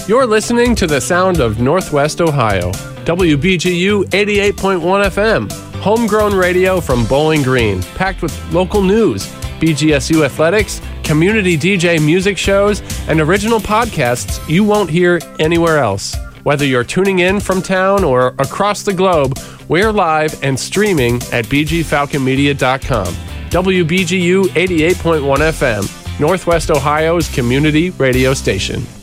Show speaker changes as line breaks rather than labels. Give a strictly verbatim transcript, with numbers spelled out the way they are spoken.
You're listening to the sound of Northwest Ohio. W B G U eighty-eight point one F M. Homegrown radio from Bowling Green, packed with local news, B G S U athletics, community D J music shows, and original podcasts you won't hear anywhere else. Whether you're tuning in from town or across the globe, we're live and streaming at b g falcon media dot com. W B G U eighty-eight point one F M, Northwest Ohio's community radio station.